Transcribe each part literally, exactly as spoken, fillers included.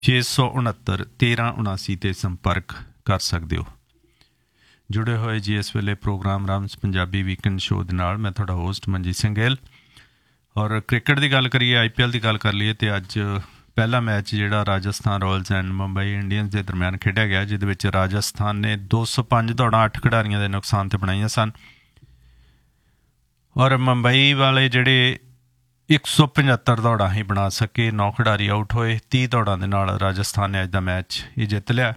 ਛੇ ਸੌ ਉਣਹੱਤਰ ਤੇਰ੍ਹਾਂ ਉਨਾਸੀ 'ਤੇ ਸੰਪਰਕ ਕਰ ਸਕਦੇ ਹੋ। ਜੁੜੇ ਹੋਏ ਜੀ ਇਸ ਵੇਲੇ ਪ੍ਰੋਗਰਾਮ ਰਾਮਸ ਪੰਜਾਬੀ ਵੀਕਐਂਡ ਸ਼ੋਅ ਦੇ ਨਾਲ। ਮੈਂ ਤੁਹਾਡਾ ਹੋਸਟ ਮਨਜੀਤ ਸਿੰਘ ਗਿੱਲ। ਔਰ ਕ੍ਰਿਕਟ ਦੀ ਗੱਲ ਕਰੀਏ, ਆਈ ਪੀ ਐਲ ਦੀ ਗੱਲ ਕਰ ਲਈਏ, ਅਤੇ ਅੱਜ ਪਹਿਲਾ ਮੈਚ ਜਿਹੜਾ Rajasthan royals and Mumbai Indians ਦੇ ਦਰਮਿਆਨ ਖੇਡਿਆ ਗਿਆ, ਜਿਹਦੇ ਵਿੱਚ ਰਾਜਸਥਾਨ ਨੇ ਦੋ ਸੌ ਪੰਜ ਦੌੜਾਂ ਅੱਠ ਖਿਡਾਰੀਆਂ ਦੇ ਨੁਕਸਾਨ 'ਤੇ ਬਣਾਈਆਂ ਸਨ। ਔਰ ਮੁੰਬਈ ਵਾਲੇ ਜਿਹੜੇ ਇੱਕ ਸੌ ਪਝੱਤਰ ਦੌੜਾਂ ਹੀ ਬਣਾ ਸਕੇ, ਨੌ ਖਿਡਾਰੀ ਆਊਟ ਹੋਏ। ਤੀਹ ਦੌੜਾਂ ਦੇ ਨਾਲ ਰਾਜਸਥਾਨ ਨੇ ਅੱਜ ਦਾ ਮੈਚ ਇਹ ਜਿੱਤ ਲਿਆ।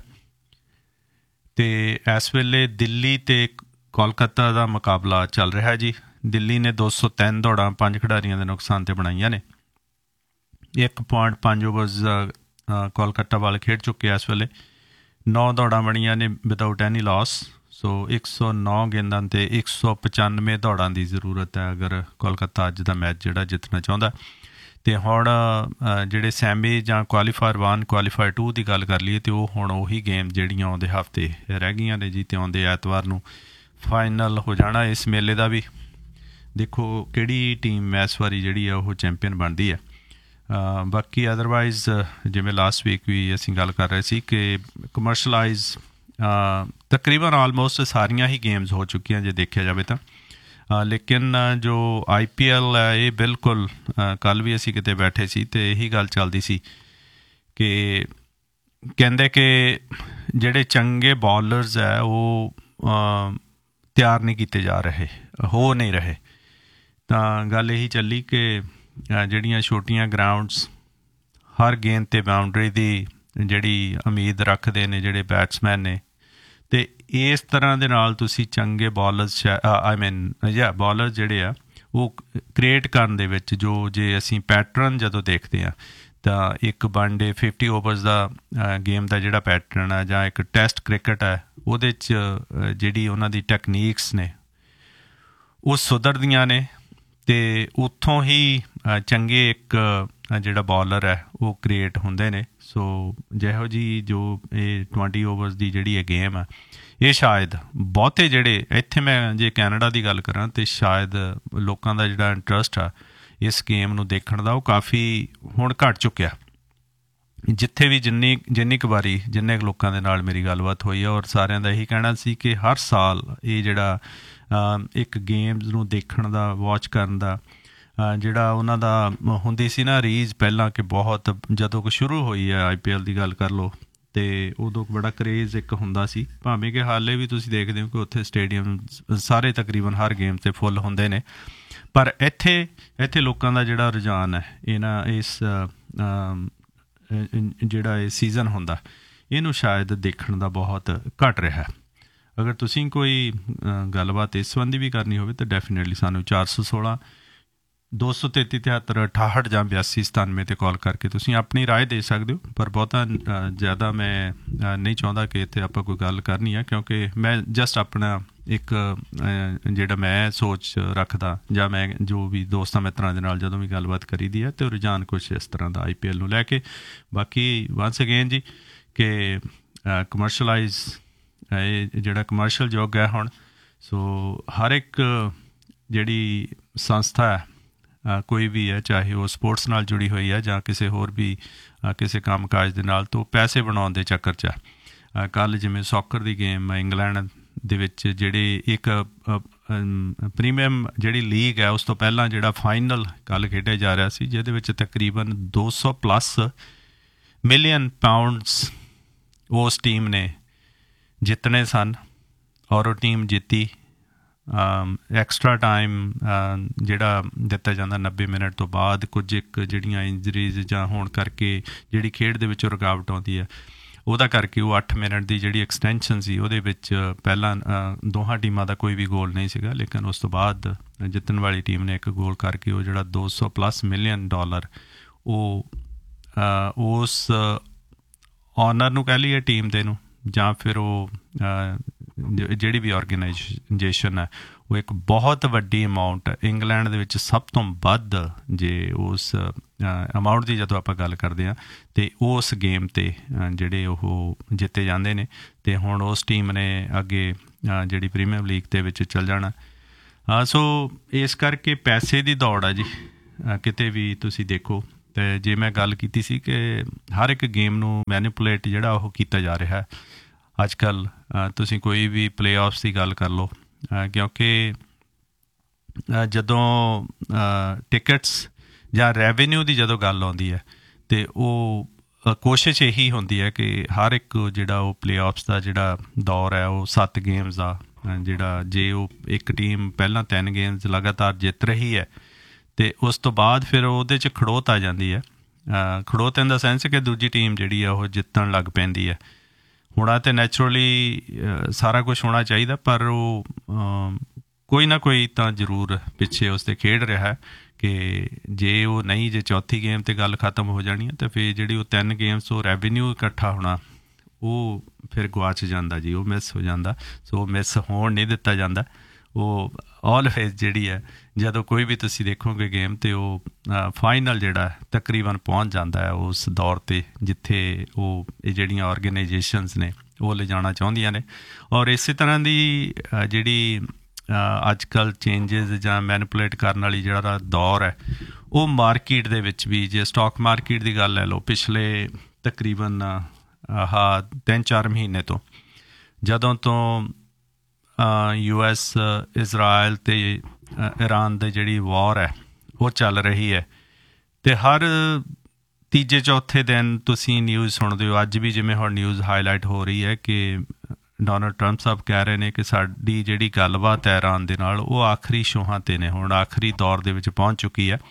ਅਤੇ ਇਸ ਵੇਲੇ ਦਿੱਲੀ ਅਤੇ ਕੋਲਕਾਤਾ ਦਾ ਮੁਕਾਬਲਾ ਚੱਲ ਰਿਹਾ ਜੀ। ਦਿੱਲੀ ਨੇ ਦੋ ਸੌ ਤਿੰਨ ਦੌੜਾਂ ਪੰਜ ਖਿਡਾਰੀਆਂ ਦੇ ਨੁਕਸਾਨ 'ਤੇ ਬਣਾਈਆਂ ਨੇ। ਇੱਕ ਪੁਆਇੰਟ ਪੰਜ ਓਵਰਸ ਕੋਲਕਾਤਾ ਵੱਲ ਖੇਡ ਚੁੱਕੇ ਆ ਇਸ ਵੇਲੇ। ਨੌ ਦੌੜਾਂ ਬਣੀਆਂ ਨੇ ਵਿਦਆਊਟ ਐਨੀ ਲਾਸ। ਸੋ ਇੱਕ ਸੌ ਨੌ ਗੇਂਦਾਂ 'ਤੇ ਇੱਕ ਸੌ ਪਚਾਨਵੇਂ ਦੌੜਾਂ ਦੀ ਜ਼ਰੂਰਤ ਹੈ ਅਗਰ ਕੋਲਕਾਤਾ ਅੱਜ ਦਾ ਮੈਚ ਜਿਹੜਾ ਜਿੱਤਣਾ ਚਾਹੁੰਦਾ। ਅਤੇ ਹੁਣ ਜਿਹੜੇ ਸੈਮੀ ਜਾਂ ਕੁਆਲੀਫਾਇਰ ਵਨ ਕੁਆਲੀਫਾਇਰ ਟੂ ਦੀ ਗੱਲ ਕਰ ਲਈਏ, ਅਤੇ ਉਹ ਹੁਣ ਉਹੀ ਗੇਮ ਜਿਹੜੀਆਂ ਆਉਂਦੇ ਹਫ਼ਤੇ ਰਹਿ ਗਈਆਂ ਨੇ ਜੀ, ਅਤੇ ਆਉਂਦੇ ਐਤਵਾਰ ਨੂੰ ਫਾਈਨਲ ਹੋ ਜਾਣਾ ਇਸ ਮੇਲੇ ਦਾ ਵੀ। ਦੇਖੋ ਕਿਹੜੀ ਟੀਮ ਇਸ ਵਾਰੀ ਜਿਹੜੀ ਆ ਉਹ ਚੈਂਪੀਅਨ ਬਣਦੀ ਹੈ। ਬਾਕੀ ਅਦਰਵਾਈਜ਼ ਜਿਵੇਂ ਲਾਸਟ ਵੀਕ ਵੀ ਅਸੀਂ ਗੱਲ ਕਰ ਰਹੇ ਸੀ ਕਿ ਕਮਰਸ਼ਲਾਈਜ਼ ਤਕਰੀਬਨ ਆਲਮੋਸਟ ਸਾਰੀਆਂ ਹੀ ਗੇਮਸ ਹੋ ਚੁੱਕੀਆਂ ਜੇ ਦੇਖਿਆ ਜਾਵੇ ਤਾਂ। ਲੇਕਿਨ ਜੋ ਆਈ ਪੀ ਐਲ ਹੈ ਇਹ ਬਿਲਕੁਲ, ਕੱਲ੍ਹ ਵੀ ਅਸੀਂ ਕਿਤੇ ਬੈਠੇ ਸੀ ਅਤੇ ਇਹੀ ਗੱਲ ਚੱਲਦੀ ਸੀ ਕਿ ਕਹਿੰਦੇ ਕਿ ਜਿਹੜੇ ਚੰਗੇ ਬੋਲਰਸ ਹੈ ਉਹ ਤਿਆਰ ਨਹੀਂ ਕੀਤੇ ਜਾ ਰਹੇ, ਹੋ ਨਹੀਂ ਰਹੇ। ਤਾਂ ਗੱਲ ਇਹੀ ਚੱਲੀ ਕਿ ਜਿਹੜੀਆਂ ਛੋਟੀਆਂ ਗਰਾਊਂਡਸ ਹਰ ਗੇਂਦ 'ਤੇ ਬਾਊਂਡਰੀ ਦੀ ਜਿਹੜੀ ਉਮੀਦ ਰੱਖਦੇ ਨੇ ਜਿਹੜੇ ਬੈਟਸਮੈਨ ਨੇ, ਅਤੇ ਇਸ ਤਰ੍ਹਾਂ ਦੇ ਨਾਲ ਤੁਸੀਂ ਚੰਗੇ ਬੋਲਰਸ ਆਈ ਮੀਨ ਜਾਂ ਬੋਲਰ ਜਿਹੜੇ ਆ ਉਹ ਕ੍ਰੀਏਟ ਕਰਨ ਦੇ ਵਿੱਚ, ਜੋ ਜੇ ਅਸੀਂ ਪੈਟਰਨ ਜਦੋਂ ਦੇਖਦੇ ਹਾਂ ਤਾਂ ਇੱਕ ਵਨ ਡੇ ਫਿਫਟੀ ਓਵਰਸ ਦਾ ਗੇਮ ਦਾ ਜਿਹੜਾ ਪੈਟਰਨ ਹੈ ਜਾਂ ਇੱਕ ਟੈਸਟ ਕ੍ਰਿਕਟ ਹੈ, ਉਹਦੇ 'ਚ ਜਿਹੜੀ ਉਹਨਾਂ ਦੀ ਟੈਕਨੀਕਸ ਨੇ ਉਹ ਸੁਧਰਦੀਆਂ ਨੇ, ਅਤੇ ਉੱਥੋਂ ਹੀ ਚੰਗੇ ਇੱਕ ਜਿਹੜਾ ਬੋਲਰ ਹੈ ਉਹ ਕ੍ਰੀਏਟ ਹੁੰਦੇ ਨੇ। ਸੋ ਜਿਹੋ ਜਿਹੀ ਜੋ ਇਹ ਟਵੰਟੀ ਓਵਰਸ ਦੀ ਜਿਹੜੀ ਇਹ ਗੇਮ ਹੈ, ਇਹ ਸ਼ਾਇਦ ਬਹੁਤੇ ਜਿਹੜੇ ਇੱਥੇ ਮੈਂ ਜੇ ਕੈਨੇਡਾ ਦੀ ਗੱਲ ਕਰਾਂ ਤਾਂ ਸ਼ਾਇਦ ਲੋਕਾਂ ਦਾ ਜਿਹੜਾ ਇੰਟਰਸਟ ਆ ਇਸ ਗੇਮ ਨੂੰ ਦੇਖਣ ਦਾ ਉਹ ਕਾਫੀ ਹੁਣ ਘੱਟ ਚੁੱਕਿਆ। ਜਿੱਥੇ ਵੀ ਜਿੰਨੀ ਜਿੰਨੀ ਕੁ ਵਾਰੀ ਜਿੰਨੇ ਕੁ ਲੋਕਾਂ ਦੇ ਨਾਲ ਮੇਰੀ ਗੱਲਬਾਤ ਹੋਈ ਆ, ਔਰ ਸਾਰਿਆਂ ਦਾ ਇਹੀ ਕਹਿਣਾ ਸੀ ਕਿ ਹਰ ਸਾਲ ਇਹ ਜਿਹੜਾ ਇੱਕ ਗੇਮਸ ਨੂੰ ਦੇਖਣ ਦਾ, ਵਾਚ ਕਰਨ ਦਾ ਜਿਹੜਾ ਉਹਨਾਂ ਦਾ ਹੁੰਦੀ ਸੀ ਨਾ ਰੀਝ ਪਹਿਲਾਂ, ਕਿ ਬਹੁਤ ਜਦੋਂ ਕਿ ਸ਼ੁਰੂ ਹੋਈ ਹੈ ਆਈ ਪੀ ਐਲ ਦੀ ਗੱਲ ਕਰ ਲਓ, ਅਤੇ ਉਦੋਂ ਬੜਾ ਕਰੇਜ਼ ਇੱਕ ਹੁੰਦਾ ਸੀ। ਭਾਵੇਂ ਕਿ ਹਾਲੇ ਵੀ ਤੁਸੀਂ ਦੇਖਦੇ ਹੋ ਕਿ ਉੱਥੇ ਸਟੇਡੀਅਮ ਸਾਰੇ ਤਕਰੀਬਨ ਹਰ ਗੇਮ 'ਤੇ ਫੁੱਲ ਹੁੰਦੇ ਨੇ, ਪਰ ਇੱਥੇ ਇੱਥੇ ਲੋਕਾਂ ਦਾ ਜਿਹੜਾ ਰੁਝਾਨ ਹੈ ਇਹਨਾਂ ਇਸ ਜਿਹੜਾ ਇਹ ਸੀਜ਼ਨ ਹੁੰਦਾ ਇਹਨੂੰ ਸ਼ਾਇਦ ਦੇਖਣ ਦਾ ਬਹੁਤ ਘੱਟ ਰਿਹਾ। ਅਗਰ ਤੁਸੀਂ ਕੋਈ ਗੱਲਬਾਤ ਇਸ ਸੰਬੰਧੀ ਵੀ ਕਰਨੀ ਹੋਵੇ ਤਾਂ ਡੈਫੀਨੇਟਲੀ ਸਾਨੂੰ ਚਾਰ ਸੌ ਸੋਲਾਂ ਦੋ ਸੌ ਤੇਤੀ ਤਿਹੱਤਰ ਅਠਾਹਠ ਜਾਂ ਬਿਆਸੀ ਸਤਾਨਵੇਂ 'ਤੇ ਕਾਲ ਕਰਕੇ ਤੁਸੀਂ ਆਪਣੀ ਰਾਏ ਦੇ ਸਕਦੇ ਹੋ। ਪਰ ਬਹੁਤਾ ਜ਼ਿਆਦਾ ਮੈਂ ਨਹੀਂ ਚਾਹੁੰਦਾ ਕਿ ਇੱਥੇ ਆਪਾਂ ਕੋਈ ਗੱਲ ਕਰਨੀ ਆ, ਕਿਉਂਕਿ ਮੈਂ ਜਸਟ ਆਪਣਾ ਇੱਕ ਜਿਹੜਾ ਮੈਂ ਸੋਚ ਰੱਖਦਾ ਜਾਂ ਮੈਂ ਜੋ ਵੀ ਦੋਸਤਾਂ ਮਿੱਤਰਾਂ ਦੇ ਨਾਲ ਜਦੋਂ ਵੀ ਗੱਲਬਾਤ ਕਰੀਦੀ ਹੈ ਅਤੇ ਰੁਝਾਨ ਕੁਛ ਇਸ ਤਰ੍ਹਾਂ ਦਾ ਆਈ ਪੀ ਐਲ ਨੂੰ ਲੈ ਕੇ। ਬਾਕੀ ਵਾਂਸ ਅਗੇਨ ਜੀ ਕਿ ਕਮਰਸ਼ਲਾਈਜ਼ ਇਹ ਜਿਹੜਾ ਕਮਰਸ਼ਲ ਯੁੱਗ ਹੈ ਹੁਣ, ਸੋ ਹਰ ਇੱਕ ਜਿਹੜੀ ਸੰਸਥਾ ਹੈ ਕੋਈ ਵੀ ਹੈ, ਚਾਹੇ ਉਹ ਸਪੋਰਟਸ ਨਾਲ ਜੁੜੀ ਹੋਈ ਹੈ ਜਾਂ ਕਿਸੇ ਹੋਰ ਵੀ ਕਿਸੇ ਕੰਮ ਕਾਜ ਦੇ ਨਾਲ, ਤੋਂ ਪੈਸੇ ਬਣਾਉਣ ਦੇ ਚੱਕਰ 'ਚ ਆ। ਕੱਲ੍ਹ ਜਿਵੇਂ ਸੌਕਰ ਦੀ ਗੇਮ ਇੰਗਲੈਂਡ ਦੇ ਵਿੱਚ ਜਿਹੜੇ ਇੱਕ ਪ੍ਰੀਮੀਅਮ ਜਿਹੜੀ ਲੀਗ ਹੈ ਉਸ ਤੋਂ ਪਹਿਲਾਂ ਜਿਹੜਾ ਫਾਈਨਲ ਕੱਲ੍ਹ ਖੇਡਿਆ ਜਾ ਰਿਹਾ ਸੀ, ਜਿਹਦੇ ਵਿੱਚ ਤਕਰੀਬਨ ਦੋ ਸੌ ਪਲੱਸ ਮਿਲੀਅਨ ਪਾਊਂਡਸ ਉਸ ਟੀਮ ਨੇ ਜਿੱਤਣੇ ਸਨ, ਔਰ ਉਹ ਟੀਮ ਜਿੱਤੀ। ਐਕਸਟਰਾ ਟਾਈਮ ਜਿਹੜਾ ਦਿੱਤਾ ਜਾਂਦਾ ਨੱਬੇ ਮਿੰਟ ਤੋਂ ਬਾਅਦ, ਕੁਝ ਇੱਕ ਜਿਹੜੀਆਂ ਇੰਜਰੀਜ਼ ਜਾਂ ਹੋਣ ਕਰਕੇ ਜਿਹੜੀ ਖੇਡ ਦੇ ਵਿੱਚ ਰੁਕਾਵਟ ਆਉਂਦੀ ਹੈ ਉਹਦਾ ਕਰਕੇ ਉਹ ਅੱਠ ਮਿੰਟ ਦੀ ਜਿਹੜੀ ਐਕਸਟੈਂਸ਼ਨ ਸੀ ਉਹਦੇ ਵਿੱਚ ਪਹਿਲਾਂ ਦੋਹਾਂ ਟੀਮਾਂ ਦਾ ਕੋਈ ਵੀ ਗੋਲ ਨਹੀਂ ਸੀਗਾ, ਲੇਕਿਨ ਉਸ ਤੋਂ ਬਾਅਦ ਜਿੱਤਣ ਵਾਲੀ ਟੀਮ ਨੇ ਇੱਕ ਗੋਲ ਕਰਕੇ ਉਹ ਜਿਹੜਾ ਦੋ ਸੌ ਪਲੱਸ ਮਿਲੀਅਨ ਡਾਲਰ ਉਹ ਉਸ ਔਨਰ ਨੂੰ ਕਹਿ ਲਈਏ ਟੀਮ ਦੇ ਨੂੰ, ਜਾਂ ਫਿਰ ਉਹ ਜਿਹੜੀ ਵੀ ਔਰਗੇਨਾਈਜੇਸ਼ਨ ਹੈ ਉਹ ਇੱਕ ਬਹੁਤ ਵੱਡੀ ਅਮਾਊਂਟ ਇੰਗਲੈਂਡ ਦੇ ਵਿੱਚ ਸਭ ਤੋਂ ਵੱਧ ਜੇ ਉਸ ਅਮਾਊਂਟ ਦੀ ਜਦੋਂ ਆਪਾਂ ਗੱਲ ਕਰਦੇ ਹਾਂ ਅਤੇ ਉਸ ਗੇਮ 'ਤੇ ਜਿਹੜੇ ਉਹ ਜਿੱਤੇ ਜਾਂਦੇ ਨੇ। ਅਤੇ ਹੁਣ ਉਸ ਟੀਮ ਨੇ ਅੱਗੇ ਜਿਹੜੀ ਪ੍ਰੀਮੀਅਰ ਲੀਗ ਦੇ ਵਿੱਚ ਚੱਲ ਜਾਣਾ। ਸੋ ਇਸ ਕਰਕੇ ਪੈਸੇ ਦੀ ਦੌੜ ਆ ਜੀ, ਕਿਤੇ ਵੀ ਤੁਸੀਂ ਦੇਖੋ ਅਤੇ ਜੇ ਮੈਂ ਗੱਲ ਕੀਤੀ ਸੀ ਕਿ ਹਰ ਇੱਕ ਗੇਮ ਨੂੰ ਮੈਨੀਪੂਲੇਟ ਜਿਹੜਾ ਉਹ ਕੀਤਾ ਜਾ ਰਿਹਾ ਹੈ ਅੱਜ ਕੱਲ੍ਹ। ਤੁਸੀਂ ਕੋਈ ਵੀ ਪਲੇ ਆਫਸ ਦੀ ਗੱਲ ਕਰ ਲਓ, ਕਿਉਂਕਿ ਜਦੋਂ ਟਿਕਟਸ ਜਾਂ ਰੈਵਨਿਊ ਦੀ ਜਦੋਂ ਗੱਲ ਆਉਂਦੀ ਹੈ ਅਤੇ ਉਹ ਕੋਸ਼ਿਸ਼ ਇਹੀ ਹੁੰਦੀ ਹੈ ਕਿ ਹਰ ਇੱਕ ਜਿਹੜਾ ਉਹ ਪਲੇ ਆਫਸ ਦਾ ਜਿਹੜਾ ਦੌਰ ਹੈ ਉਹ ਸੱਤ ਗੇਮਸ ਦਾ ਜਿਹੜਾ, ਜੇ ਉਹ ਇੱਕ ਟੀਮ ਪਹਿਲਾਂ ਤਿੰਨ ਗੇਮਸ ਲਗਾਤਾਰ ਜਿੱਤ ਰਹੀ ਹੈ ਅਤੇ ਉਸ ਤੋਂ ਬਾਅਦ ਫਿਰ ਉਹਦੇ 'ਚ ਖੜੋਤ ਆ ਜਾਂਦੀ ਹੈ। ਖੜੋਤ ਇਨ ਦਾ ਸੈਂਸ ਕਿ ਦੂਜੀ ਟੀਮ ਜਿਹੜੀ ਆ ਉਹ ਜਿੱਤਣ ਲੱਗ ਪੈਂਦੀ ਹੈ। ਹੋਣਾ ਤਾਂ ਨੈਚੁਰਲੀ ਸਾਰਾ ਕੁਛ ਹੋਣਾ ਚਾਹੀਦਾ, ਪਰ ਉਹ ਕੋਈ ਨਾ ਕੋਈ ਤਾਂ ਜ਼ਰੂਰ ਪਿੱਛੇ ਉਸ 'ਤੇ ਖੇਡ ਰਿਹਾ ਕਿ ਜੇ ਉਹ ਨਹੀਂ, ਜੇ ਚੌਥੀ ਗੇਮ 'ਤੇ ਗੱਲ ਖਤਮ ਹੋ ਜਾਣੀ ਹੈ ਤਾਂ ਫਿਰ ਜਿਹੜੀ ਉਹ ਤਿੰਨ ਗੇਮਸ ਉਹ ਰੈਵਨਿਊ ਇਕੱਠਾ ਹੋਣਾ ਉਹ ਫਿਰ ਗੁਆਚ ਜਾਂਦਾ ਜੀ, ਉਹ ਮਿਸ ਹੋ ਜਾਂਦਾ। ਸੋ ਮਿਸ ਹੋਣ ਨਹੀਂ ਦਿੱਤਾ ਜਾਂਦਾ। ਉਹ ਆਲਵੇਜ਼ ਜਿਹੜੀ ਹੈ ਜਦੋਂ ਕੋਈ ਵੀ ਤੁਸੀਂ ਦੇਖੋਗੇ ਗੇਮ ਅਤੇ ਉਹ ਫਾਈਨਲ ਜਿਹੜਾ ਤਕਰੀਬਨ ਪਹੁੰਚ ਜਾਂਦਾ ਹੈ ਉਸ ਦੌਰ 'ਤੇ ਜਿੱਥੇ ਉਹ ਇਹ ਜਿਹੜੀਆਂ ਔਰਗੇਨਾਈਜੇਸ਼ਨਸ ਨੇ ਉਹ ਲਿਜਾਣਾ ਚਾਹੁੰਦੀਆਂ ਨੇ। ਔਰ ਇਸੇ ਤਰ੍ਹਾਂ ਦੀ ਜਿਹੜੀ ਅੱਜ ਕੱਲ੍ਹ ਚੇਂਜਿਸ ਜਾਂ ਮੈਨੀਪੂਲੇਟ ਕਰਨ ਵਾਲੀ ਜਿਹੜਾ ਦੌਰ ਹੈ ਉਹ ਮਾਰਕੀਟ ਦੇ ਵਿੱਚ ਵੀ, ਜੇ ਸਟਾਕ ਮਾਰਕੀਟ ਦੀ ਗੱਲ ਲੈ ਲਓ, ਪਿਛਲੇ ਤਕਰੀਬਨ ਆਹ ਤਿੰਨ ਚਾਰ ਮਹੀਨੇ ਤੋਂ ਜਦੋਂ ਤੋਂ ਯੂ ਐਸ ਇਜ਼ਰਾਈਲ ਅਤੇ ਇਰਾਨ ਦੀ ਜਿਹੜੀ ਵਾਰ ਹੈ ਉਹ ਚੱਲ ਰਹੀ ਹੈ ਅਤੇ ਹਰ ਤੀਜੇ ਚੌਥੇ ਦਿਨ ਤੁਸੀਂ ਨਿਊਜ਼ ਸੁਣਦੇ ਹੋ। ਅੱਜ ਵੀ ਜਿਵੇਂ ਹੁਣ ਨਿਊਜ਼ ਹਾਈਲਾਈਟ ਹੋ ਰਹੀ ਹੈ ਕਿ ਡੋਨਲਡ ਟਰੰਪ ਸਾਹਿਬ ਕਹਿ ਰਹੇ ਨੇ ਕਿ ਸਾਡੀ ਜਿਹੜੀ ਗੱਲਬਾਤ ਹੈ ਇਰਾਨ ਦੇ ਨਾਲ ਉਹ ਆਖਰੀ ਸ਼ੋਹਾਂ 'ਤੇ ਨੇ, ਹੁਣ ਆਖਰੀ ਦੌਰ ਦੇ ਵਿੱਚ ਪਹੁੰਚ ਚੁੱਕੀ ਹੈ।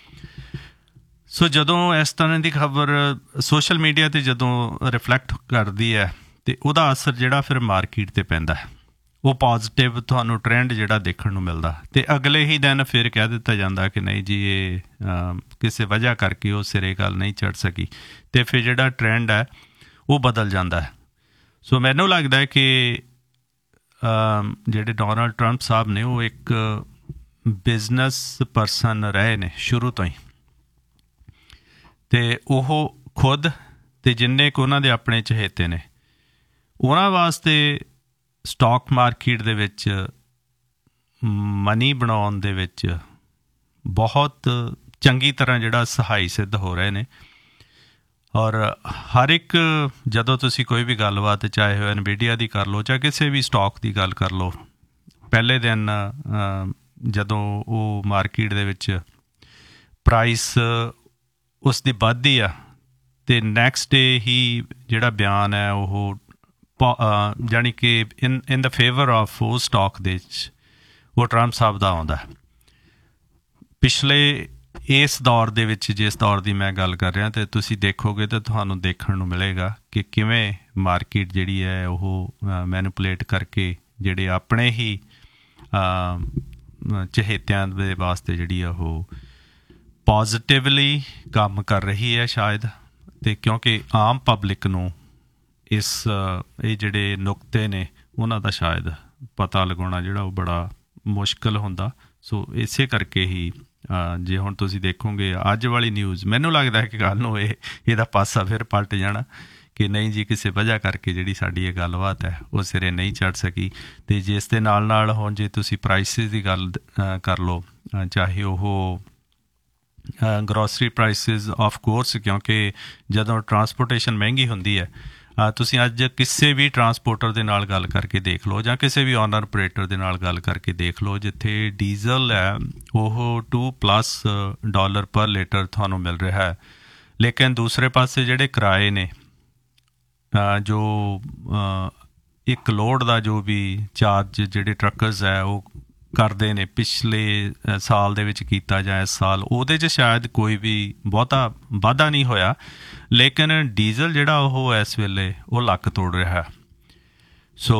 ਸੋ ਜਦੋਂ ਇਸ ਤਰ੍ਹਾਂ ਦੀ ਖਬਰ ਸੋਸ਼ਲ ਮੀਡੀਆ 'ਤੇ ਜਦੋਂ ਰਿਫਲੈਕਟ ਕਰਦੀ ਹੈ ਅਤੇ ਉਹਦਾ ਅਸਰ ਜਿਹੜਾ ਫਿਰ ਮਾਰਕੀਟ 'ਤੇ ਪੈਂਦਾ ਹੈ, ਉਹ ਪੋਜ਼ੀਟਿਵ ਤੁਹਾਨੂੰ ਟਰੈਂਡ ਜਿਹੜਾ ਦੇਖਣ ਨੂੰ ਮਿਲਦਾ ਅਤੇ ਅਗਲੇ ਹੀ ਦਿਨ ਫਿਰ ਕਹਿ ਦਿੱਤਾ ਜਾਂਦਾ ਕਿ ਨਹੀਂ ਜੀ ਇਹ ਕਿਸੇ ਵਜ੍ਹਾ ਕਰਕੇ ਉਹ ਸਿਰੇ ਗੱਲ ਨਹੀਂ ਚੜ੍ਹ ਸਕੀ ਅਤੇ ਫਿਰ ਜਿਹੜਾ ਟਰੈਂਡ ਹੈ ਉਹ ਬਦਲ ਜਾਂਦਾ ਹੈ। ਸੋ ਮੈਨੂੰ ਲੱਗਦਾ ਹੈ ਕਿ ਜਿਹੜੇ ਡੋਨਲਡ ਟਰੰਪ ਸਾਹਿਬ ਨੇ ਉਹ ਇੱਕ ਬਿਜ਼ਨਸ ਪਰਸਨ ਰਹੇ ਨੇ ਸ਼ੁਰੂ ਤੋਂ ਹੀ, ਅਤੇ ਉਹ ਖੁਦ ਅਤੇ ਜਿੰਨੇ ਕੁ ਉਹਨਾਂ ਦੇ ਆਪਣੇ ਚਹੇਤੇ ਨੇ ਉਹਨਾਂ ਵਾਸਤੇ ਸਟਾਕ ਮਾਰਕੀਟ ਦੇ ਵਿੱਚ ਮਨੀ ਬਣਾਉਣ ਦੇ ਵਿੱਚ ਬਹੁਤ ਚੰਗੀ ਤਰ੍ਹਾਂ ਜਿਹੜਾ ਸਹਾਈ ਸਿੱਧ ਹੋ ਰਹੇ ਨੇ। ਔਰ ਹਰ ਇੱਕ ਜਦੋਂ ਤੁਸੀਂ ਕੋਈ ਵੀ ਗੱਲਬਾਤ ਚਾਹੇ ਹੋ ਐਨਵੀਡੀਆ ਦੀ ਕਰ ਲਓ ਚਾਹੇ ਕਿਸੇ ਵੀ ਸਟਾਕ ਦੀ ਗੱਲ ਕਰ ਲਓ, ਪਹਿਲੇ ਦਿਨ ਜਦੋਂ ਉਹ ਮਾਰਕੀਟ ਦੇ ਵਿੱਚ ਪ੍ਰਾਈਸ ਉਸ ਦੀ ਵੱਧਦੀ ਆ ਅਤੇ ਨੈਕਸਟ ਡੇ ਹੀ ਜਿਹੜਾ ਬਿਆਨ ਹੈ ਉਹ ਜਾਣੀ ਕਿ ਇਨ ਇਨ ਦਾ ਫੇਵਰ ਆਫ ਉਹ ਸਟਾਕ ਦੇ ਵਿੱਚ ਉਹ ਟਰੰਪ ਸਾਹਿਬ ਦਾ ਆਉਂਦਾ। ਪਿਛਲੇ ਇਸ ਦੌਰ ਦੇ ਵਿੱਚ ਜਿਸ ਦੌਰ ਦੀ ਮੈਂ ਗੱਲ ਕਰ ਰਿਹਾ ਅਤੇ ਤੁਸੀਂ ਦੇਖੋਗੇ ਤਾਂ ਤੁਹਾਨੂੰ ਦੇਖਣ ਨੂੰ ਮਿਲੇਗਾ ਕਿ ਕਿਵੇਂ ਮਾਰਕੀਟ ਜਿਹੜੀ ਹੈ ਉਹ ਮੈਨੀਪੂਲੇਟ ਕਰਕੇ ਜਿਹੜੇ ਆਪਣੇ ਹੀ ਚਹੇਤਿਆਂ ਦੇ ਵਾਸਤੇ ਜਿਹੜੀ ਆ ਉਹ ਪੋਜ਼ੀਟਿਵਲੀ ਕੰਮ ਕਰ ਰਹੀ ਹੈ ਸ਼ਾਇਦ। ਅਤੇ ਕਿਉਂਕਿ ਆਮ ਪਬਲਿਕ ਨੂੰ ਇਸ ਇਹ ਜਿਹੜੇ ਨੁਕਤੇ ਨੇ ਉਹਨਾਂ ਦਾ ਸ਼ਾਇਦ ਪਤਾ ਲਗਾਉਣਾ ਜਿਹੜਾ ਉਹ ਬੜਾ ਮੁਸ਼ਕਿਲ ਹੁੰਦਾ। ਸੋ ਇਸੇ ਕਰਕੇ ਹੀ ਜੇ ਹੁਣ ਤੁਸੀਂ ਦੇਖੋਗੇ ਅੱਜ ਵਾਲੀ ਨਿਊਜ਼, ਮੈਨੂੰ ਲੱਗਦਾ ਕਿ ਕੱਲ੍ਹ ਨੂੰ ਇਹ ਇਹਦਾ ਪਾਸਾ ਫਿਰ ਪਲਟ ਜਾਣਾ ਕਿ ਨਹੀਂ ਜੀ ਕਿਸੇ ਵਜ੍ਹਾ ਕਰਕੇ ਜਿਹੜੀ ਸਾਡੀ ਇਹ ਗੱਲਬਾਤ ਹੈ ਉਹ ਸਿਰੇ ਨਹੀਂ ਚੜ੍ਹ ਸਕੀ। ਅਤੇ ਜਿਸ ਦੇ ਨਾਲ ਨਾਲ ਹੁਣ ਜੇ ਤੁਸੀਂ ਪ੍ਰਾਈਸਿਸ ਦੀ ਗੱਲ ਕਰ ਲਓ, ਚਾਹੇ ਉਹ ਗਰੋਸਰੀ ਪ੍ਰਾਈਸਿਸ ਆਫ ਕੋਰਸ, ਕਿਉਂਕਿ ਜਦੋਂ ਟਰਾਂਸਪੋਰਟੇਸ਼ਨ ਮਹਿੰਗੀ ਹੁੰਦੀ ਹੈ, ਤੁਸੀਂ ਅੱਜ ਕਿਸੇ ਵੀ ਟਰਾਂਸਪੋਰਟਰ ਦੇ ਨਾਲ ਗੱਲ ਕਰਕੇ ਦੇਖ ਲਓ ਜਾਂ ਕਿਸੇ ਵੀ ਓਨਰ ਆਪਰੇਟਰ ਦੇ ਨਾਲ ਗੱਲ ਕਰਕੇ ਦੇਖ ਲਓ, ਜਿੱਥੇ ਡੀਜ਼ਲ ਹੈ ਉਹ ਟੂ ਪਲੱਸ ਡਾਲਰ ਪਰ ਲੀਟਰ ਤੁਹਾਨੂੰ ਮਿਲ ਰਿਹਾ ਹੈ, ਲੇਕਿਨ ਦੂਸਰੇ ਪਾਸੇ ਜਿਹੜੇ ਕਿਰਾਏ ਨੇ, ਜੋ ਇੱਕ ਲੋਡ ਦਾ ਜੋ ਵੀ ਚਾਰਜ ਜਿਹੜੇ ਟਰੱਕਰਸ ਹੈ ਉਹ ਕਰਦੇ ਨੇ, ਪਿਛਲੇ ਸਾਲ ਦੇ ਵਿੱਚ ਕੀਤਾ ਜਾਂ ਇਸ ਸਾਲ, ਉਹਦੇ 'ਚ ਸ਼ਾਇਦ ਕੋਈ ਵੀ ਬਹੁਤਾ ਵਾਧਾ ਨਹੀਂ ਹੋਇਆ, ਲੇਕਿਨ ਡੀਜ਼ਲ ਜਿਹੜਾ ਉਹ ਇਸ ਵੇਲੇ ਉਹ ਲੱਕ ਤੋੜ ਰਿਹਾ। ਸੋ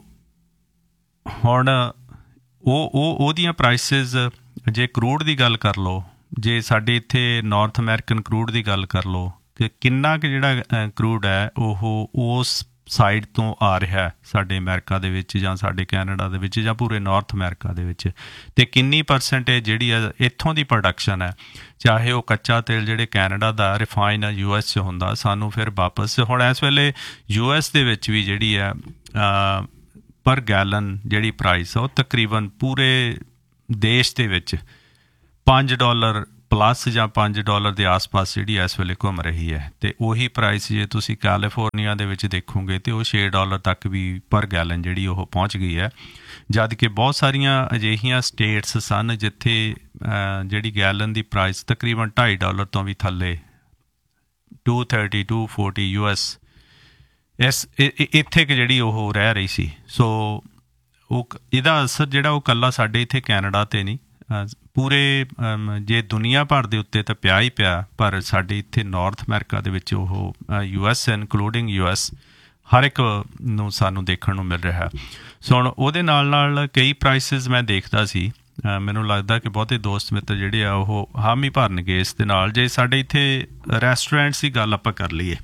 ਹੁਣ ਉਹ ਉਹ ਉਹਦੀਆਂ ਪ੍ਰਾਈਸਿਸ, ਜੇ ਕਰੂਡ ਦੀ ਗੱਲ ਕਰ ਲਓ, ਜੇ ਸਾਡੇ ਇੱਥੇ ਨਾਰਥ ਅਮੈਰੀਕਨ ਕਰੂਡ ਦੀ ਗੱਲ ਕਰ ਲਓ ਕਿ ਕਿੰਨਾ ਕੁ ਜਿਹੜਾ ਕਰੂਡ ਹੈ ਉਹ ਉਸ ਸਾਈਡ ਤੋਂ ਆ ਰਿਹਾ ਸਾਡੇ ਅਮਰੀਕਾ ਦੇ ਵਿੱਚ ਜਾਂ ਸਾਡੇ ਕੈਨੇਡਾ ਦੇ ਵਿੱਚ ਜਾਂ ਪੂਰੇ ਨਾਰਥ ਅਮਰੀਕਾ ਦੇ ਵਿੱਚ, ਅਤੇ ਕਿੰਨੀ ਪਰਸੈਂਟੇਜ ਜਿਹੜੀ ਹੈ ਇੱਥੋਂ ਦੀ ਪ੍ਰੋਡਕਸ਼ਨ ਹੈ, ਚਾਹੇ ਉਹ ਕੱਚਾ ਤੇਲ ਜਿਹੜੇ ਕੈਨੇਡਾ ਦਾ ਰਿਫਾਈਨ ਹੈ ਯੂ ਐਸ 'ਚ ਹੁੰਦਾ, ਸਾਨੂੰ ਫਿਰ ਵਾਪਸ ਹੁਣ ਇਸ ਵੇਲੇ ਯੂ ਐਸ ਦੇ ਵਿੱਚ ਵੀ ਜਿਹੜੀ ਹੈ ਪਰ ਗੈਲਨ ਜਿਹੜੀ ਪ੍ਰਾਈਸ ਆ ਉਹ ਤਕਰੀਬਨ ਪੂਰੇ ਦੇਸ਼ ਦੇ ਵਿੱਚ ਪੰਜ ਡਾਲਰ ਪਲੱਸ ਜਾਂ ਪੰਜ ਡਾਲਰ ਦੇ ਆਸ-ਪਾਸ ਜਿਹੜੀ ਇਸ ਵੇਲੇ ਘੁੰਮ ਰਹੀ ਹੈ ਅਤੇ ਉਹੀ ਪ੍ਰਾਈਸ ਜੇ ਤੁਸੀਂ ਕੈਲੀਫੋਰਨੀਆ ਦੇ ਵਿੱਚ ਦੇਖੋਗੇ ਤਾਂ ਉਹ ਛੇ ਡਾਲਰ ਤੱਕ ਵੀ ਪਰ ਗੈਲਨ ਜਿਹੜੀ ਉਹ ਪਹੁੰਚ ਗਈ ਹੈ। ਜਦ ਕਿ ਬਹੁਤ ਸਾਰੀਆਂ ਅਜਿਹੀਆਂ ਸਟੇਟਸ ਸਨ ਜਿੱਥੇ ਜਿਹੜੀ ਗੈਲਨ ਦੀ ਪ੍ਰਾਈਸ ਤਕਰੀਬਨ ਢਾਈ ਡਾਲਰ ਤੋਂ ਵੀ ਥੱਲੇ two thirty to forty U S ਇਸ ਇੱਥੇ ਕੁ ਜਿਹੜੀ ਉਹ ਰਹਿ ਰਹੀ ਸੀ। ਸੋ ਉਹ ਇਹਦਾ ਅਸਰ ਜਿਹੜਾ ਉਹ ਇਕੱਲਾ ਸਾਡੇ ਇੱਥੇ ਕੈਨੇਡਾ 'ਤੇ ਨਹੀਂ, ਪੂਰੇ ਜੇ ਦੁਨੀਆ ਭਰ ਦੇ ਉੱਤੇ ਤਾਂ ਪਿਆ ਹੀ ਪਿਆ, ਪਰ ਸਾਡੇ ਇੱਥੇ ਨਾਰਥ ਅਮਰੀਕਾ ਦੇ ਵਿੱਚ ਉਹ U S including U S ਹਰ ਇੱਕ ਨੂੰ ਸਾਨੂੰ ਦੇਖਣ ਨੂੰ ਮਿਲ ਰਿਹਾ। ਸੋ ਹੁਣ ਉਹਦੇ ਨਾਲ ਨਾਲ ਕਈ ਪ੍ਰਾਈਸਿਸ ਮੈਂ ਦੇਖਦਾ ਸੀ, ਮੈਨੂੰ ਲੱਗਦਾ ਕਿ ਬਹੁਤੇ ਦੋਸਤ ਮਿੱਤਰ ਜਿਹੜੇ ਆ ਉਹ ਹਾਮੀ ਭਰਨਗੇ ਇਸ ਦੇ ਨਾਲ। ਜੇ ਸਾਡੇ ਇੱਥੇ ਰੈਸਟੋਰੈਂਟਸ ਦੀ ਗੱਲ ਆਪਾਂ ਕਰ ਲਈਏ,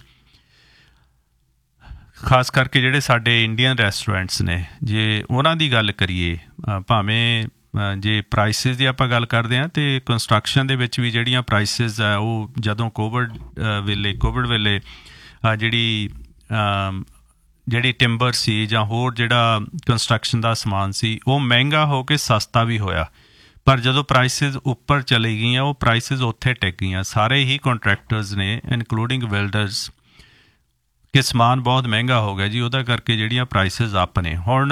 ਖਾਸ ਕਰਕੇ ਜਿਹੜੇ ਸਾਡੇ ਇੰਡੀਅਨ ਰੈਸਟੋਰੈਂਟਸ ਨੇ, ਜੇ ਉਹਨਾਂ ਦੀ ਗੱਲ ਕਰੀਏ, ਭਾਵੇਂ ਜੇ ਪ੍ਰਾਈਸਿਸ ਦੀ ਆਪਾਂ ਗੱਲ ਕਰਦੇ ਹਾਂ ਅਤੇ ਕੰਸਟਰਕਸ਼ਨ ਦੇ ਵਿੱਚ ਵੀ ਜਿਹੜੀਆਂ ਪ੍ਰਾਈਸਿਸ ਆ ਉਹ ਜਦੋਂ ਕੋਵਿਡ ਵੇਲੇ ਕੋਵਿਡ ਵੇਲੇ ਜਿਹੜੀ ਜਿਹੜੀ ਟਿੰਬਰ ਸੀ ਜਾਂ ਹੋਰ ਜਿਹੜਾ ਕੰਸਟਰਕਸ਼ਨ ਦਾ ਸਮਾਨ ਸੀ ਉਹ ਮਹਿੰਗਾ ਹੋ ਕੇ ਸਸਤਾ ਵੀ ਹੋਇਆ, ਪਰ ਜਦੋਂ ਪ੍ਰਾਈਸਿਸ ਉੱਪਰ ਚਲੀ ਗਈਆਂ ਉਹ ਪ੍ਰਾਈਸਿਸ ਉੱਥੇ ਟਿਕ ਗਈਆਂ। ਸਾਰੇ ਹੀ ਕੰਟਰੈਕਟਰਸ ਨੇ ਇਨਕਲੂਡਿੰਗ ਬਿਲਡਰਸ ਕਿ ਸਮਾਨ ਬਹੁਤ ਮਹਿੰਗਾ ਹੋ ਗਿਆ ਜੀ, ਉਹਦਾ ਕਰਕੇ ਜਿਹੜੀਆਂ ਪ੍ਰਾਈਸਿਸ ਅਪ ਨੇ। ਹੁਣ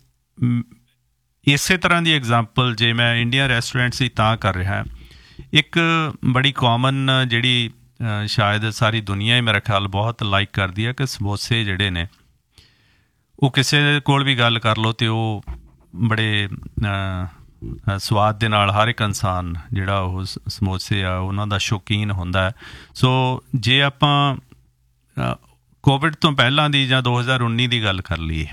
ਇਸੇ ਤਰ੍ਹਾਂ ਦੀ ਐਗਜ਼ਾਮਪਲ ਜੇ ਮੈਂ ਇੰਡੀਅਨ ਰੈਸਟੋਰੈਂਟਸ ਦੀ ਤਾਂ ਕਰ ਰਿਹਾ, ਇੱਕ ਬੜੀ ਕਾਮਨ ਜਿਹੜੀ ਸ਼ਾਇਦ ਸਾਰੀ ਦੁਨੀਆ ਹੀ ਮੇਰਾ ਖਿਆਲ ਬਹੁਤ ਲਾਈਕ ਕਰਦੀ ਹੈ ਕਿ ਸਮੋਸੇ ਜਿਹੜੇ ਨੇ ਉਹ ਕਿਸੇ ਕੋਲ ਵੀ ਗੱਲ ਕਰ ਲਓ ਅਤੇ ਉਹ ਬੜੇ ਸਵਾਦ ਦੇ ਨਾਲ ਹਰ ਇੱਕ ਇਨਸਾਨ ਜਿਹੜਾ ਉਹ ਸਮੋਸੇ ਆ ਉਹਨਾਂ ਦਾ ਸ਼ੌਕੀਨ ਹੁੰਦਾ। ਸੋ ਜੇ ਆਪਾਂ ਕੋਵਿਡ ਤੋਂ ਪਹਿਲਾਂ ਦੀ ਜਾਂ ਦੋ ਹਜ਼ਾਰ ਉੱਨੀ ਦੀ ਗੱਲ ਕਰ ਲਈਏ,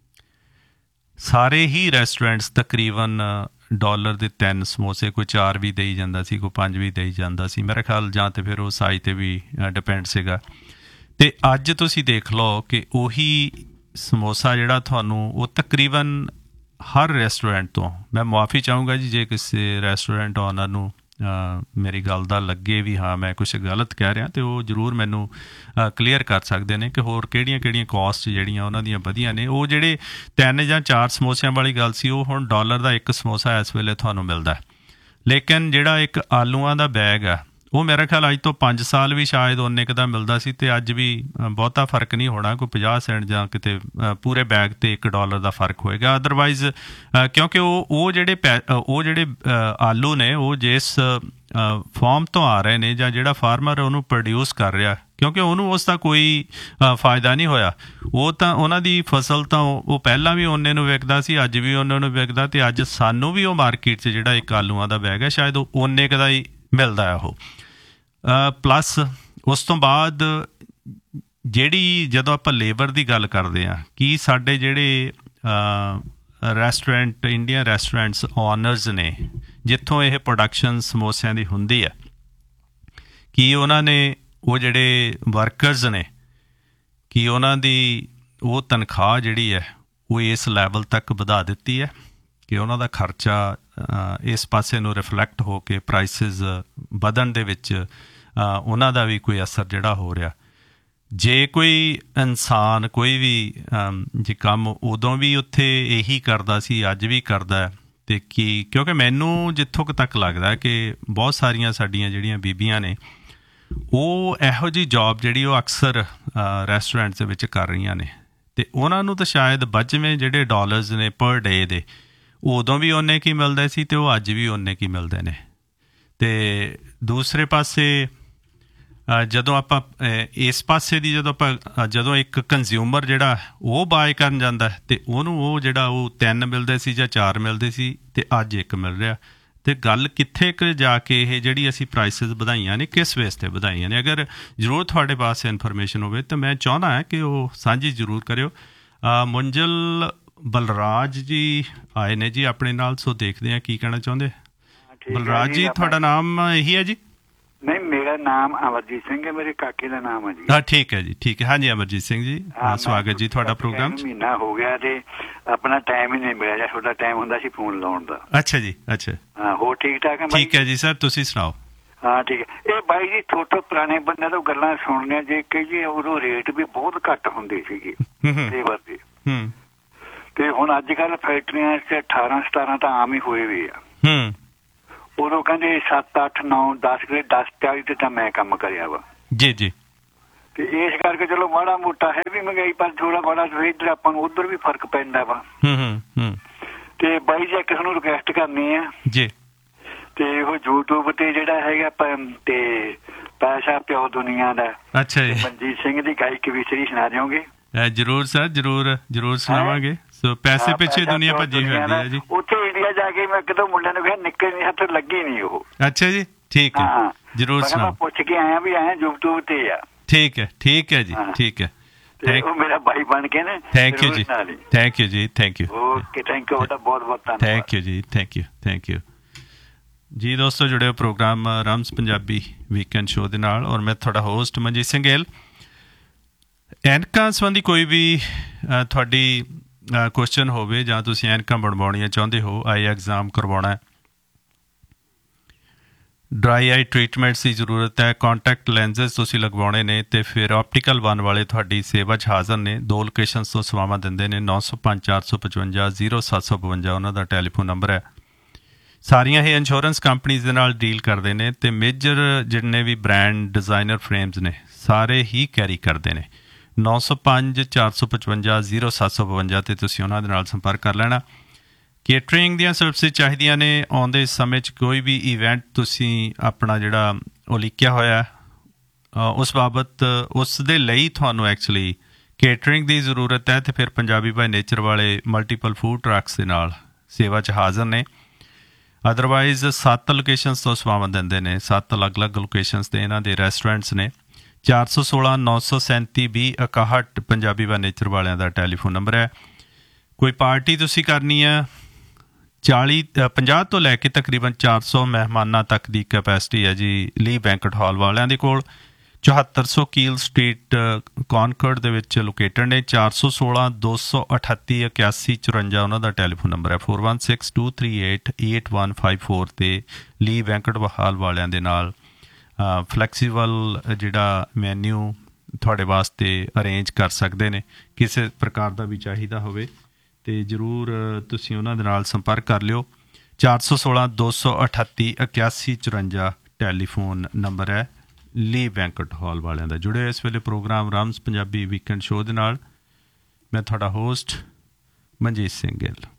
ਸਾਰੇ ਹੀ ਰੈਸਟੋਰੈਂਟਸ ਤਕਰੀਬਨ ਡਾਲਰ ਦੇ ਤਿੰਨ ਸਮੋਸੇ, ਕੋਈ ਚਾਰ ਵੀ ਦੇਈ ਜਾਂਦਾ ਸੀ, ਕੋਈ ਪੰਜ ਵੀ ਦੇਈ ਜਾਂਦਾ ਸੀ ਮੇਰਾ ਖਿਆਲ, ਜਾਂ ਤਾਂ ਫਿਰ ਉਹ ਸਾਈਜ਼ 'ਤੇ ਵੀ ਡਿਪੈਂਡ ਸੀਗਾ। ਅਤੇ ਅੱਜ ਤੁਸੀਂ ਦੇਖ ਲਓ ਕਿ ਉਹੀ ਸਮੋਸਾ ਜਿਹੜਾ ਤੁਹਾਨੂੰ ਉਹ ਤਕਰੀਬਨ ਹਰ ਰੈਸਟੋਰੈਂਟ ਤੋਂ, ਮੈਂ ਮੁਆਫੀ ਚਾਹੂੰਗਾ ਜੀ ਜੇ ਕਿਸੇ ਰੈਸਟੋਰੈਂਟ ਓਨਰ ਨੂੰ ਮੇਰੀ ਗੱਲ ਦਾ ਲੱਗੇ ਵੀ ਹਾਂ ਮੈਂ ਕੁਛ ਗਲਤ ਕਹਿ ਰਿਹਾ, ਅਤੇ ਉਹ ਜ਼ਰੂਰ ਮੈਨੂੰ ਕਲੀਅਰ ਕਰ ਸਕਦੇ ਨੇ ਕਿ ਹੋਰ ਕਿਹੜੀਆਂ ਕਿਹੜੀਆਂ ਕੋਸਟ ਜਿਹੜੀਆਂ ਉਹਨਾਂ ਦੀਆਂ ਵਧੀਆ ਨੇ। ਉਹ ਜਿਹੜੇ ਤਿੰਨ ਜਾਂ ਚਾਰ ਸਮੋਸਿਆਂ ਵਾਲੀ ਗੱਲ ਸੀ ਉਹ ਹੁਣ ਡਾਲਰ ਦਾ ਇੱਕ ਸਮੋਸਾ ਇਸ ਵੇਲੇ ਤੁਹਾਨੂੰ ਮਿਲਦਾ। ਲੇਕਿਨ ਜਿਹੜਾ ਇੱਕ ਆਲੂਆਂ ਦਾ ਬੈਗ ਆ ਉਹ ਮੇਰਾ ਖਿਆਲ ਅੱਜ ਤੋਂ ਪੰਜ ਸਾਲ ਵੀ ਸ਼ਾਇਦ ਉਨੇ ਕੁ ਦਾ ਮਿਲਦਾ ਸੀ, ਅਤੇ ਅੱਜ ਵੀ ਬਹੁਤਾ ਫਰਕ ਨਹੀਂ ਹੋਣਾ, ਕੋਈ ਪੰਜਾਹ ਸੈਂਟ ਜਾਂ ਕਿਤੇ ਪੂਰੇ ਬੈਗ 'ਤੇ ਇੱਕ ਡਾਲਰ ਦਾ ਫਰਕ ਹੋਏਗਾ। ਅਦਰਵਾਈਜ਼ ਕਿਉਂਕਿ ਉਹ ਉਹ ਜਿਹੜੇ ਪੈ ਉਹ ਜਿਹੜੇ ਆਲੂ ਨੇ ਉਹ ਜਿਸ ਫਾਰਮ ਤੋਂ ਆ ਰਹੇ ਨੇ ਜਾਂ ਜਿਹੜਾ ਫਾਰਮਰ ਉਹਨੂੰ ਪ੍ਰੋਡਿਊਸ ਕਰ ਰਿਹਾ, ਕਿਉਂਕਿ ਉਹਨੂੰ ਉਸ ਦਾ ਕੋਈ ਫਾਇਦਾ ਨਹੀਂ ਹੋਇਆ, ਉਹ ਤਾਂ ਉਹਨਾਂ ਦੀ ਫਸਲ ਤਾਂ ਉਹ ਪਹਿਲਾਂ ਵੀ ਉਹਨੇ ਨੂੰ ਵਿਕਦਾ ਸੀ, ਅੱਜ ਵੀ ਉਹਨਾਂ ਨੂੰ ਵਿਕਦਾ, ਅਤੇ ਅੱਜ ਸਾਨੂੰ ਵੀ ਉਹ ਮਾਰਕੀਟ 'ਚ ਜਿਹੜਾ ਇੱਕ ਆਲੂਆਂ ਦਾ ਬੈਗ ਹੈ ਸ਼ਾਇਦ ਉਹ ਉਨੇ ਕੁ ਦਾ ਹੀ ਮਿਲਦਾ ਹੈ ਉਹ। ਪਲੱਸ ਉਸ ਤੋਂ ਬਾਅਦ ਜਿਹੜੀ ਜਦੋਂ ਆਪਾਂ ਲੇਬਰ ਦੀ ਗੱਲ ਕਰਦੇ ਹਾਂ, ਕੀ ਸਾਡੇ ਜਿਹੜੇ ਰੈਸਟੋਰੈਂਟ ਇੰਡੀਅਨ ਰੈਸਟੋਰੈਂਟਸ ਓਨਰਸ ਨੇ ਜਿੱਥੋਂ ਇਹ ਪ੍ਰੋਡਕਸ਼ਨ ਸਮੋਸਿਆਂ ਦੀ ਹੁੰਦੀ ਹੈ, ਕੀ ਉਹਨਾਂ ਨੇ ਉਹ ਜਿਹੜੇ ਵਰਕਰਸ ਨੇ ਕੀ ਉਹਨਾਂ ਦੀ ਉਹ ਤਨਖਾਹ ਜਿਹੜੀ ਹੈ ਉਹ ਇਸ ਲੈਵਲ ਤੱਕ ਵਧਾ ਦਿੱਤੀ ਹੈ ਕਿ ਉਹਨਾਂ ਦਾ ਖਰਚਾ ਇਸ ਪਾਸੇ ਨੂੰ ਰਿਫਲੈਕਟ ਹੋ ਕੇ ਪ੍ਰਾਈਸਿਸ ਵਧਣ ਦੇ ਵਿੱਚ ਉਹਨਾਂ ਦਾ ਵੀ ਕੋਈ ਅਸਰ ਜਿਹੜਾ ਹੋ ਰਿਹਾ। ਜੇ ਕੋਈ ਇਨਸਾਨ ਕੋਈ ਵੀ ਜੇ ਕੰਮ ਉਦੋਂ ਵੀ ਉੱਥੇ ਇਹੀ ਕਰਦਾ ਸੀ ਅੱਜ ਵੀ ਕਰਦਾ, ਅਤੇ ਕੀ ਕਿਉਂਕਿ ਮੈਨੂੰ ਜਿੱਥੋਂ ਕੁ ਤੱਕ ਲੱਗਦਾ ਕਿ ਬਹੁਤ ਸਾਰੀਆਂ ਸਾਡੀਆਂ ਜਿਹੜੀਆਂ ਬੀਬੀਆਂ ਨੇ ਉਹ ਇਹੋ ਜਿਹੀ ਜੋਬ ਜਿਹੜੀ ਉਹ ਅਕਸਰ ਰੈਸਟੋਰੈਂਟਸ ਦੇ ਵਿੱਚ ਕਰ ਰਹੀਆਂ ਨੇ, ਅਤੇ ਉਹਨਾਂ ਨੂੰ ਤਾਂ ਸ਼ਾਇਦ ਬਚਵੇਂ ਜਿਹੜੇ ਡਾਲਰਸ ਨੇ ਪਰ ਡੇ ਦੇ ਉਦੋਂ ਵੀ ਓਨੇ ਕੀ ਮਿਲਦੇ ਸੀ ਅਤੇ ਉਹ ਅੱਜ ਵੀ ਓਨੇ ਕੀ ਮਿਲਦੇ ਨੇ। ਅਤੇ ਦੂਸਰੇ ਪਾਸੇ ਜਦੋਂ ਆਪਾਂ ਇਸ ਪਾਸੇ ਦੀ ਜਦੋਂ ਆਪਾਂ ਜਦੋਂ ਇੱਕ ਕੰਜ਼ਿਊਮਰ ਜਿਹੜਾ ਉਹ ਬਾਏ ਕਰਨ ਜਾਂਦਾ ਅਤੇ ਉਹਨੂੰ ਉਹ ਜਿਹੜਾ ਉਹ ਤਿੰਨ ਮਿਲਦੇ ਸੀ ਜਾਂ ਚਾਰ ਮਿਲਦੇ ਸੀ ਅਤੇ ਅੱਜ ਇੱਕ ਮਿਲ ਰਿਹਾ, ਅਤੇ ਗੱਲ ਕਿੱਥੇ ਕੁ ਜਾ ਕੇ ਇਹ ਜਿਹੜੀ ਅਸੀਂ ਪ੍ਰਾਈਸਿਸ ਵਧਾਈਆਂ ਨੇ ਕਿਸ ਬੇਸ 'ਤੇ ਵਧਾਈਆਂ ਨੇ। ਅਗਰ ਜ਼ਰੂਰ ਤੁਹਾਡੇ ਪਾਸ ਇਨਫੋਰਮੇਸ਼ਨ ਹੋਵੇ ਤਾਂ ਮੈਂ ਚਾਹੁੰਦਾ ਹਾਂ ਕਿ ਉਹ ਸਾਂਝੀ ਜ਼ਰੂਰ ਕਰਿਓ। ਮੁੰਜਲ ਬਲਰਾਜ ਜੀ ਆਏ ਨੇ ਜੀ ਆਪਣੇ ਨਾਲ, ਸੋ ਦੇਖਦੇ ਹਾਂ ਕੀ ਕਹਿਣਾ ਚਾਹੁੰਦੇ। ਬਲਰਾਜ ਜੀ ਤੁਹਾਡਾ ਨਾਮ ਇਹੀ ਹੈ ਜੀ? ਨਹੀਂ, ਮੇਰਾ ਨਾਮ ਅਮਰਜੀਤ ਸਿੰਘ ਹੈ, ਮੇਰੇ ਕਾਕੇ ਦਾ ਨਾਮ ਹੈ ਜੀ। ਹਾਂ ਠੀਕ ਹੈ ਜੀ, ਠੀਕ ਹੈ। ਹਾਂਜੀ ਅਮਰਜੀਤ ਸਿੰਘ ਜੀ, ਸਵਾਗਤ ਜੀ ਤੁਹਾਡਾ ਪ੍ਰੋਗਰਾਮ 'ਚ। ਮਹੀਨਾ ਹੋ ਗਿਆ ਤੇ ਆਪਣਾ ਟਾਈਮ ਹੀ ਨਹੀਂ ਮਿਲਿਆ, ਜਾਂ ਤੁਹਾਡਾ ਟਾਈਮ ਹੁੰਦਾ ਸੀ ਫੋਨ ਲਾਉਣ ਦਾ। ਅੱਛਾ ਜੀ, ਅੱਛਾ। ਹਾਂ, ਹੋਰ ਠੀਕ ਠਾਕ ਹੈ? ਠੀਕ ਹੈ ਜੀ ਸਰ, ਤੁਸੀਂ ਸੁਣਾਓ। ਹਾਂ ਠੀਕ ਹੈ। ਇਹ ਬਾਈ ਜੀ ਥੋੜੇ ਪੁਰਾਣੇ ਬੰਦਿਆਂ ਤੋਂ ਗੱਲਾਂ ਸੁਣਨੀਆਂ ਜੇ ਕਿ ਜੀ ਉਦੋਂ ਰੇਟ ਵੀ ਬਹੁਤ ਘੱਟ ਹੁੰਦੇ ਸੀਗੇ ਲੇਬਰ ਦੇ, ਤੇ ਹੁਣ ਅੱਜ ਕੱਲ੍ਹ ਫੈਕਟਰੀਆਂ 'ਚ ਅਠਾਰਾਂ ਸਤਾਰਾਂ ਤਾਂ ਆਮ ਹੀ ਹੋਏ ਵੀ ਆ। ਉਦੋਂ ਕਹਿੰਦੇ ਸੱਤ ਅੱਠ ਨੌ ਦਸ ਦਸ ਚਾਲੀ ਤੇ ਤਾਂ ਮੈਂ ਕੰਮ ਕਰਿਆ ਵਾ ਜੀ ਜੀ। ਤੇ ਇਸ ਕਰਕੇ ਚਲੋ ਮਾੜਾ ਮੋਟਾ ਹੈ ਵੀ ਮਹਿੰਗਾਈ, ਪਰ ਥੋੜਾ ਬੜਾ ਇੱਧਰ ਆਪਾਂ ਨੂੰ ਉੱਧਰ ਵੀ ਫਰਕ ਪੈਂਦਾ ਵਾ। ਹੂੰ ਹੂੰ ਹੂੰ। ਤੇ ਬਾਈ ਜੀ ਇੱਕ ਤੁਹਾਨੂੰ ਰਿਕੁਐਸਟ ਕਰਨੀ ਆ ਜੀ, ਤੇ ਉਹ ਯੂਟਿਊਬ ਤੇ ਜਿਹੜਾ ਹੈਗਾ ਤੇ ਪੈਸਾ ਪਿਓ ਦੁਨੀਆ ਦਾ, ਅੱਛਾ ਜੀ, ਮਨਜੀਤ ਸਿੰਘ ਦੀ ਗਾਇਕੀ ਵਿਚਰੀ ਸੁਣਾ ਦਿਓਗੇ? ਜਰੂਰ ਸਰ, ਜਰੂਰ ਜਰੂਰ ਸੁਣਾਵਾਂਗੇ। ਸੋ ਪੈਸੇ ਪਿੱਛੇ ਦੁਨੀਆ ਭੱਜੀ ਫਿਰਦੀ ਹੈ ਜੀ। ਉੱਥੇ ਇੰਡੀਆ ਜਾ ਕੇ ਮੈਂ ਕਿਤੋਂ ਮੁੰਡਿਆਂ ਨੂੰ ਕਿਹਾ ਨਿੱਕੇ ਨਹੀਂ ਹੱਥ ਲੱਗੀ ਨਹੀਂ ਉਹ। ਅੱਛਾ ਜੀ, ਠੀਕ ਹੈ, ਜਰੂਰ ਸੁਣਾਓ। ਪੁੱਛ ਕੇ ਆਇਆ ਵੀ ਆਇਆ ਯੂਟਿਊਬ ਤੇ ਆ। ਠੀਕ ਹੈ ਠੀਕ ਹੈ ਜੀ, ਠੀਕ ਹੈ। ਉਹ ਮੇਰਾ ਭਾਈ ਬਣ ਕੇ ਨਾ। ਥੈਂਕ ਯੂ ਜੀ, ਥੈਂਕ ਯੂ ਜੀ, thank you. Okay, thank you, ਬਹੁਤ ਬਹੁਤ ਧੰਨਵਾਦ। ਥੈਂਕ ਯੂ ਜੀ, ਥੈਂਕ ਯੂ ਥੈਂਕ ਯੂ ਜੀ। ਦੋਸਤੋ ਜੁੜੇ ਹੋ ਪ੍ਰੋਗਰਾਮ ਰਮਸ ਪੰਜਾਬੀ ਵੀਕਐਂਡ ਸ਼ੋਅ ਦੇ ਨਾਲ, ਔਰ ਮੈਂ ਤੁਹਾਡਾ ਹੋਸਟ ਮਨਜੀਤ ਸਿੰਘ ਗਿੱਲ। ਐਨਕਾਂ ਸੰਬੰਧੀ ਕੋਈ ਵੀ ਤੁਹਾਡੀ ਕੁਐਸਚਨ ਹੋਵੇ ਜਾਂ ਤੁਸੀਂ ਐਨਕਾਂ ਬਣਵਾਉਣੀਆਂ ਚਾਹੁੰਦੇ ਹੋ, ਆਈ ਐਗਜ਼ਾਮ ਕਰਵਾਉਣਾ, ਡਰਾਈ ਆਈ ਟ੍ਰੀਟਮੈਂਟਸ ਦੀ ਜ਼ਰੂਰਤ ਹੈ, ਕੰਟੈਕਟ ਲੈਂਸਿਸ ਤੁਸੀਂ ਲਗਵਾਉਣੇ ਨੇ, ਅਤੇ ਫਿਰ ਆਪਟੀਕਲ ਵਨ ਵਾਲੇ ਤੁਹਾਡੀ ਸੇਵਾ 'ਚ ਹਾਜ਼ਰ ਨੇ। ਦੋ ਲੋਕੇਸ਼ਨਸ ਤੋਂ ਸੇਵਾਵਾਂ ਦਿੰਦੇ ਨੇ, ਨੌ ਸੌ ਪੰਜ ਚਾਰ ਸੌ ਪਚਵੰਜਾ ਜ਼ੀਰੋ ਸੱਤ ਸੌ ਬਵੰਜਾ ਉਹਨਾਂ ਦਾ ਟੈਲੀਫੋਨ ਨੰਬਰ ਹੈ। ਸਾਰੀਆਂ ਹੀ ਇੰਸ਼ੋਰੈਂਸ ਕੰਪਨੀਜ਼ ਦੇ ਨਾਲ ਡੀਲ ਕਰਦੇ ਨੇ, ਅਤੇ ਮੇਜਰ ਜਿੰਨੇ ਵੀ ਬ੍ਰਾਂਡ ਡਿਜ਼ਾਈਨਰ ਫਰੇਮਸ ਨੇ ਸਾਰੇ ਹੀ ਕੈਰੀ ਕਰਦੇ ਨੇ। ਨੌ ਸੌ ਪੰਜ ਚਾਰ ਸੌ ਪਚਵੰਜਾ ਜ਼ੀਰੋ ਸੱਤ ਸੌ ਬਵੰਜਾ 'ਤੇ ਤੁਸੀਂ ਉਹਨਾਂ ਦੇ ਨਾਲ ਸੰਪਰਕ ਕਰ ਲੈਣਾ। ਕੇਟਰਿੰਗ ਦੀਆਂ ਸਰਵਿਸਿਜ਼ ਚਾਹੀਦੀਆਂ ਨੇ, ਆਉਂਦੇ ਸਮੇਂ 'ਚ ਕੋਈ ਵੀ ਇਵੈਂਟ ਤੁਸੀਂ ਆਪਣਾ ਜਿਹੜਾ ਉਹ ਲਿਖਿਆ ਹੋਇਆ ਉਸ ਬਾਬਤ, ਉਸ ਦੇ ਲਈ ਤੁਹਾਨੂੰ ਐਕਚੁਅਲੀ ਕੇਟਰਿੰਗ ਦੀ ਜ਼ਰੂਰਤ ਹੈ, ਅਤੇ ਫਿਰ ਪੰਜਾਬੀ ਬਾਈ ਨੇਚਰ ਵਾਲੇ ਮਲਟੀਪਲ ਫੂਡ ਟਰੱਕਸ ਦੇ ਨਾਲ ਸੇਵਾ 'ਚ ਹਾਜ਼ਰ ਨੇ। ਅਦਰਵਾਈਜ਼ ਸੱਤ ਲੋਕੇਸ਼ਨਸ ਤੋਂ ਸੇਵਾਵਾਂ ਦਿੰਦੇ ਨੇ, ਸੱਤ ਅਲੱਗ ਅਲੱਗ ਲੋਕੇਸ਼ਨਸ 'ਤੇ ਇਹਨਾਂ ਦੇ ਰੈਸਟੋਰੈਂਟਸ ਨੇ। ਚਾਰ ਸੌ ਸੋਲਾਂ ਨੌ ਸੌ ਸੈਂਤੀ ਵੀਹ ਇਕਾਹਠ ਪੰਜਾਬੀ ਬਾਈ ਨੇਚਰ ਵਾਲਿਆਂ ਦਾ ਟੈਲੀਫੋਨ ਨੰਬਰ ਹੈ। ਕੋਈ ਪਾਰਟੀ ਤੁਸੀਂ ਕਰਨੀ ਹੈ, ਚਾਲੀ ਪੰਜਾਹ ਤੋਂ ਲੈ ਕੇ ਤਕਰੀਬਨ ਚਾਰ ਸੌ ਮਹਿਮਾਨਾਂ ਤੱਕ ਦੀ ਕੈਪੈਸਿਟੀ ਹੈ ਜੀ ਲੀ ਬੈਂਕਟ ਹਾਲ ਵਾਲਿਆਂ ਦੇ ਕੋਲ। ਚੁਹੱਤਰ ਸੌ ਕੀਲ ਸਟਰੀਟ ਕੌਨਕਰਡ ਦੇ ਵਿੱਚ ਲੋਕੇਟਡ ਨੇ। ਚਾਰ ਸੌ ਸੋਲਾਂ ਦੋ ਸੌ ਅਠੱਤੀ ਇਕਿਆਸੀ ਚੁਰੰਜਾ ਉਹਨਾਂ ਦਾ ਟੈਲੀਫੋਨ ਨੰਬਰ ਹੈ। Four one six two three eight eight one five four 'ਤੇ ਲੀ ਬੈਂਕਟ ਹਾਲ ਵਾਲਿਆਂ ਦੇ ਨਾਲ ਫਲੈਕਸੀਬਲ ਜਿਹੜਾ ਮੈਨਿਊ ਤੁਹਾਡੇ ਵਾਸਤੇ ਅਰੇਂਜ ਕਰ ਸਕਦੇ ਨੇ। ਕਿਸੇ ਪ੍ਰਕਾਰ ਦਾ ਵੀ ਚਾਹੀਦਾ ਹੋਵੇ ਅਤੇ ਜ਼ਰੂਰ ਤੁਸੀਂ ਉਹਨਾਂ ਦੇ ਨਾਲ ਸੰਪਰਕ ਕਰ ਲਿਓ। ਚਾਰ ਸੌ ਸੋਲਾਂ ਦੋ ਸੌ ਅਠੱਤੀ ਇਕਿਆਸੀ ਚੁਰੰਜਾ ਟੈਲੀਫੋਨ ਨੰਬਰ ਹੈ ਲੀ ਬੈਂਕਟ ਹਾਲ ਵਾਲਿਆਂ ਦਾ। ਜੁੜੇ ਇਸ ਵੇਲੇ ਪ੍ਰੋਗਰਾਮ ਰਮਸ ਪੰਜਾਬੀ ਵੀਕਐਂਡ ਸ਼ੋਅ ਦੇ ਨਾਲ। ਮੈਂ ਤੁਹਾਡਾ ਹੋਸਟ ਮਨਜੀਤ ਸਿੰਘ ਗਿੱਲ।